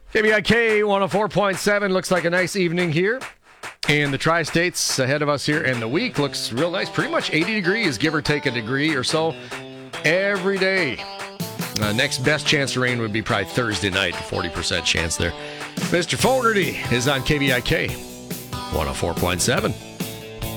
KBIK 104.7 looks like a nice evening here. And the Tri-States ahead of us here. And the week looks real nice. Pretty much 80 degrees, give or take a degree or so every day. Next best chance of rain would be probably Thursday night. 40% chance there. Mr. Fogarty is on KBIK 104.7.